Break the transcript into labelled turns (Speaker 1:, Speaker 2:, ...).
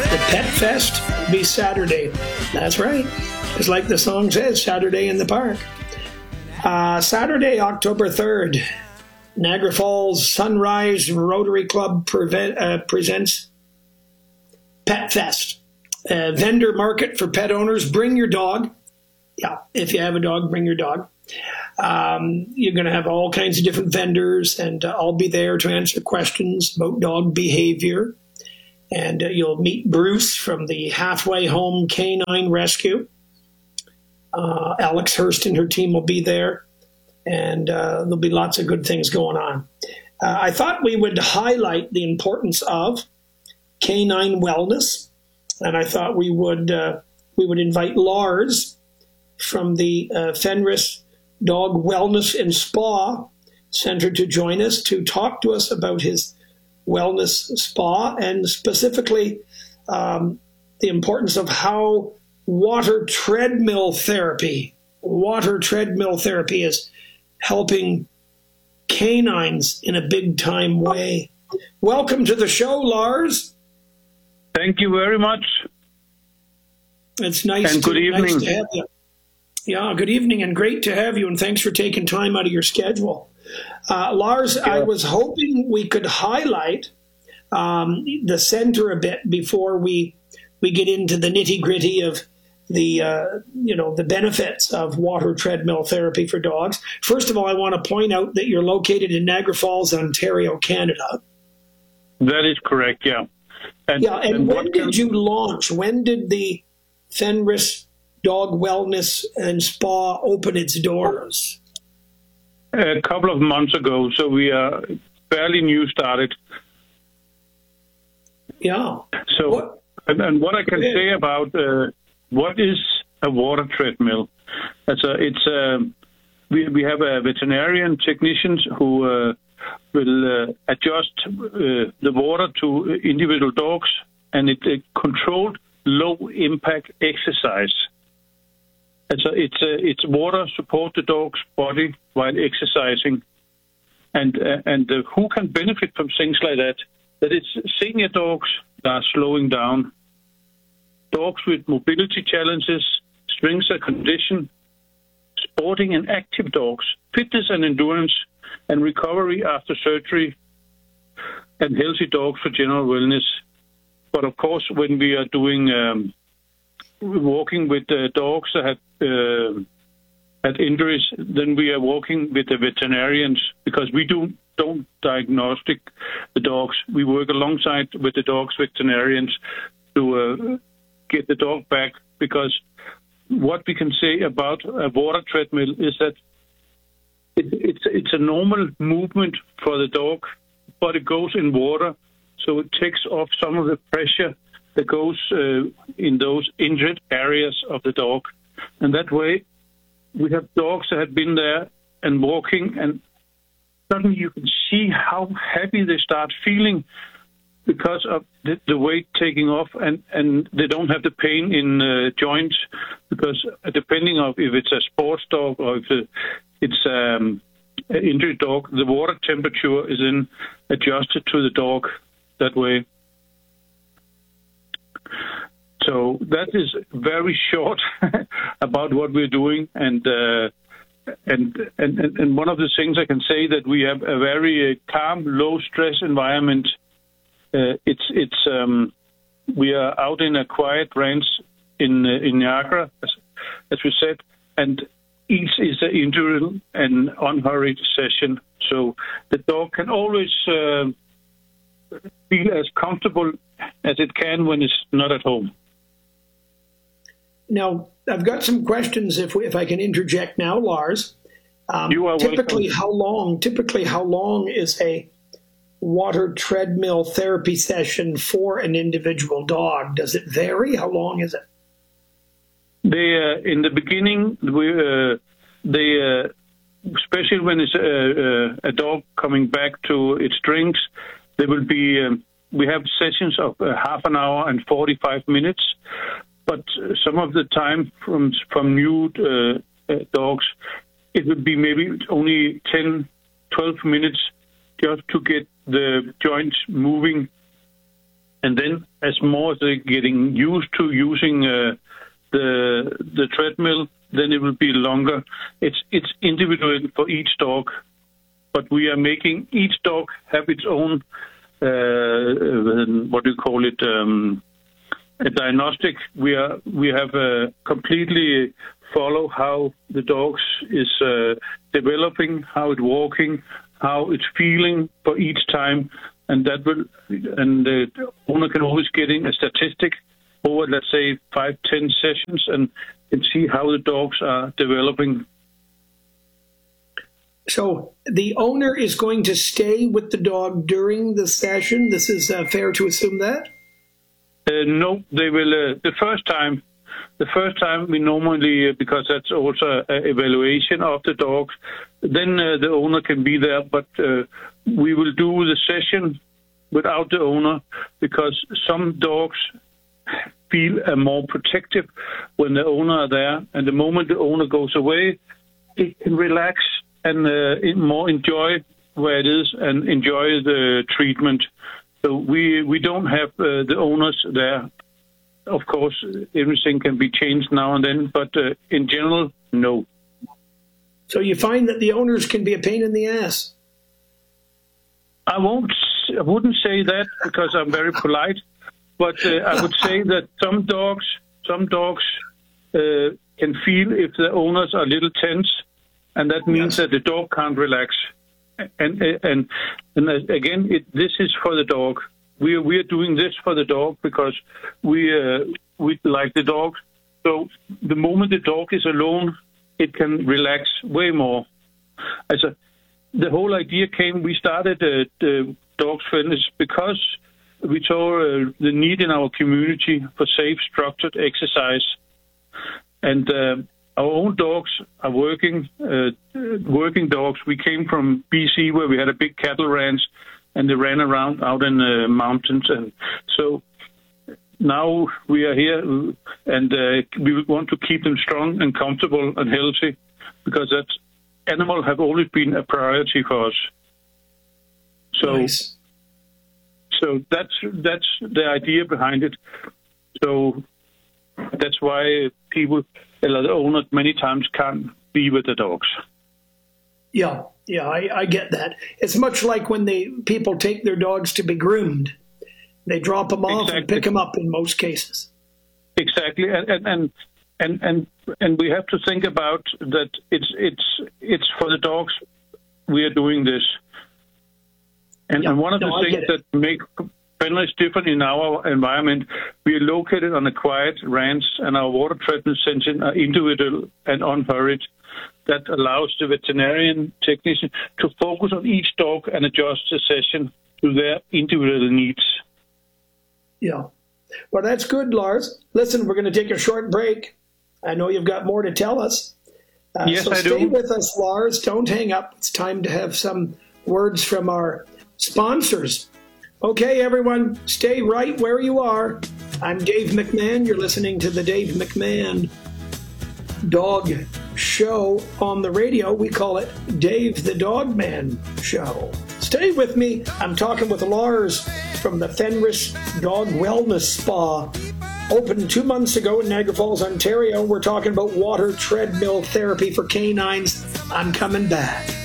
Speaker 1: The Pet Fest will be Saturday. That's right. Just like the song says, Saturday in the park. Saturday, October 3rd, Niagara Falls Sunrise Rotary Club presents Pet Fest. Vendor market for pet owners. Bring your dog. Yeah, if you have a dog, bring your dog. You're going to have all kinds of different vendors, and I'll be there to answer questions about dog behavior. And you'll meet Bruce from the Halfway Home Canine Rescue. Alex Hurst and her team will be there, and there'll be lots of good things going on. I thought we would highlight the importance of canine wellness, and I thought we would invite Lars from the Fenris Dog Wellness and Spa Center to join us to talk to us about his wellness spa, and specifically the importance of how water treadmill therapy is helping canines in a big time way. Welcome to the show, Lars.
Speaker 2: Thank you very much.
Speaker 1: It's nice,
Speaker 2: and good evening.
Speaker 1: Nice to have you. Yeah, good evening, and great to have you, and thanks for taking time out of your schedule. Lars, yeah. I was hoping we could highlight the center a bit before we get into the nitty-gritty of the benefits of water treadmill therapy for dogs. First of all, I want to point out that you're located in Niagara Falls, Ontario, Canada.
Speaker 2: That is correct, yeah.
Speaker 1: And when did you launch? When did the Fenris Dog Wellness and Spa open its doors?
Speaker 2: A couple of months ago, so we are fairly new started.
Speaker 1: Yeah.
Speaker 2: So, and what I can say about what is a water treadmill? We have a veterinarian technicians who will adjust the water to individual dogs, and it's a controlled low-impact exercise. It's water support the dog's body while exercising, and who can benefit from things like that? That it's senior dogs that are slowing down, dogs with mobility challenges, strength and condition, sporting and active dogs, fitness and endurance, and recovery after surgery, and healthy dogs for general wellness. But of course, when we are doing walking with dogs that had injuries, then we are working with the veterinarians, because we don't diagnostic the dogs. We work alongside with the dogs veterinarians to get the dog back, because what we can say about a water treadmill is that it's a normal movement for the dog, but it goes in water, so it takes off some of the pressure that goes in those injured areas of the dog. And that way, we have dogs that have been there and walking, and suddenly you can see how happy they start feeling because of the weight taking off, and they don't have the pain in joints, because depending on if it's a sports dog or if it's an injured dog, the water temperature is then adjusted to the dog that way. So that is very short about what we're doing, and one of the things I can say that we have a very calm, low stress environment. We are out in a quiet range in Niagara, as we said, and each is an individual and unhurried session, so the dog can always feel as comfortable as it can when it's not at home.
Speaker 1: Now, I've got some questions, if I can interject now, Lars.
Speaker 2: You are
Speaker 1: typically,
Speaker 2: welcome.
Speaker 1: How long is a water treadmill therapy session for an individual dog? Does it vary? How long is it?
Speaker 2: In the beginning, especially when it's a dog coming back to its strengths, there will be. We have sessions of half an hour and 45 minutes. But some of the time from new dogs, it would be maybe only 10, 12 minutes just to get the joints moving And then as more as they're getting used to using the treadmill, then it will be longer. It's individual for each dog, but we are making each dog have its own, what do you call it, a diagnostic. We have completely follow how the dogs is developing, how it's walking, how it's feeling for each time, and the owner can always get in a statistic over, let's say, 5-10 sessions and see how the dogs are developing.
Speaker 1: So the owner is going to stay with the dog during the session. This is fair to assume that?
Speaker 2: No, they will. The first time we normally, because that's also an evaluation of the dogs, then the owner can be there. But we will do the session without the owner, because some dogs feel more protective when the owner are there, and the moment the owner goes away, it can relax and more enjoy where it is and enjoy the treatment. So we don't have the owners there. Of course, everything can be changed now and then, but in general, no.
Speaker 1: So you find that the owners can be a pain in the ass?
Speaker 2: I wouldn't say that, because I'm very polite, but I would say that some dogs can feel if the owners are a little tense, and that means that the dog can't relax. And again, this is for the dog. We are doing this for the dog because we like the dog. So the moment the dog is alone, it can relax way more. The whole idea we started Dogs Fitness because we saw the need in our community for safe, structured exercise. And our own dogs are working dogs. We came from BC, where we had a big cattle ranch, and they ran around out in the mountains. And so now we are here, and we want to keep them strong and comfortable and healthy, because animals have always been a priority for us. So,
Speaker 1: nice.
Speaker 2: So that's the idea behind it. So that's why the owners many times can't be with the dogs.
Speaker 1: Yeah, I get that. It's much like when people take their dogs to be groomed. They drop them off and pick them up in most cases.
Speaker 2: Exactly, and we have to think about that. It's for the dogs. We are doing this, and one of the things that make Fenris different in our environment, we are located on a quiet ranch, and our water treatment sessions are individual and unhurried. That allows the veterinarian technician to focus on each dog and adjust the session to their individual needs.
Speaker 1: Yeah. Well, that's good, Lars. Listen, we're going to take a short break. I know you've got more to tell us.
Speaker 2: Yes,
Speaker 1: so
Speaker 2: I do.
Speaker 1: Stay with us, Lars. Don't hang up. It's time to have some words from our sponsors. Okay, everyone, stay right where you are. I'm Dave McMahon. You're listening to the Dave McMahon Dog Show on the radio. We call it Dave the Dogman Show. Stay with me. I'm talking with Lars from the Fenris Dog Wellness Spa. Opened 2 months ago in Niagara Falls, Ontario. We're talking about water treadmill therapy for canines. I'm coming back.